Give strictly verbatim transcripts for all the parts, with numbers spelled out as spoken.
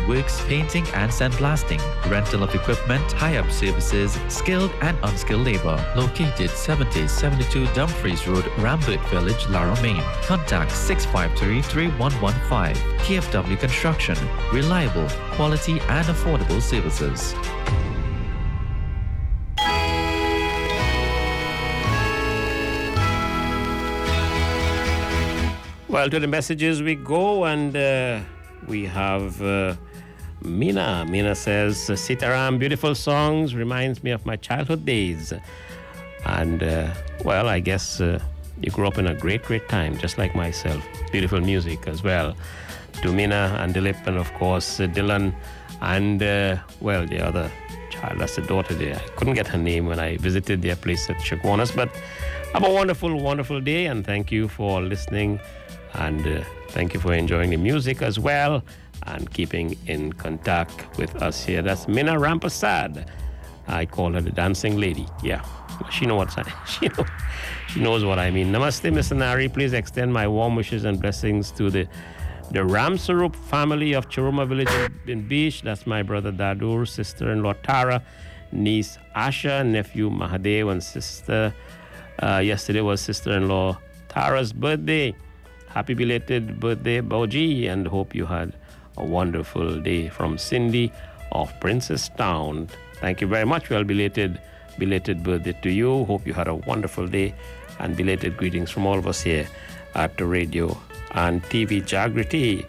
woodworks, painting and sandblasting, rental of equipment, hire-up services, skilled and unskilled labor. Located seventy seventy-two Dumfries Road, Rambert Village, Lara, Maine. Contact six five three, three one one five. K F W Construction. Reliable, quality and affordable services. Well, to the messages we go, and uh, we have uh, Mina. Mina says, Sitaram, beautiful songs, reminds me of my childhood days. And, uh, well, I guess uh, you grew up in a great, great time, just like myself. Beautiful music as well. To Mina and Dilip, and of course, uh, Dylan, and, uh, well, the other child, that's the daughter there. I couldn't get her name when I visited their place at Chaguanas, but have a wonderful, wonderful day, and thank you for listening. And uh, thank you for enjoying the music as well and keeping in contact with us here. That's Mina Rampasad. I call her the dancing lady. Yeah, she knows what I, she, know, she knows what I mean. Namaste, Mister Nari. Please extend my warm wishes and blessings to the the Ramsarup family of Chiruma village in Beach. That's my brother Dadur, sister-in-law Tara, niece Asha, nephew Mahadev, and sister. Uh, yesterday was sister-in-law Tara's birthday. Happy belated birthday, Bauji, and hope you had a wonderful day. From Cindy of Princestown. Thank you very much. Well, belated, belated birthday to you. Hope you had a wonderful day, and belated greetings from all of us here at the radio and T V Jagriti.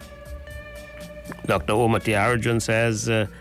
Doctor Omati Arjun says, uh,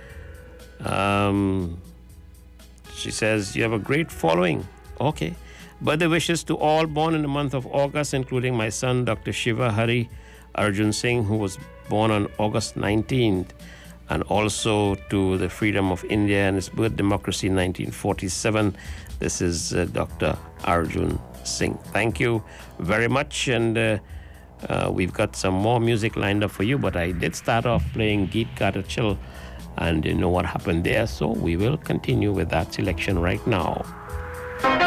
um, she says, you have a great following. Okay. Birthday wishes to all born in the month of August, including my son, Doctor Shiva Hari Arjun Singh, who was born on August nineteenth, and also to the freedom of India and its birth, democracy, nineteen forty-seven. This is uh, Doctor Arjun Singh. Thank you very much, and uh, uh, we've got some more music lined up for you, but I did start off playing Geet Gata Chill, and you know what happened there, so we will continue with that selection right now.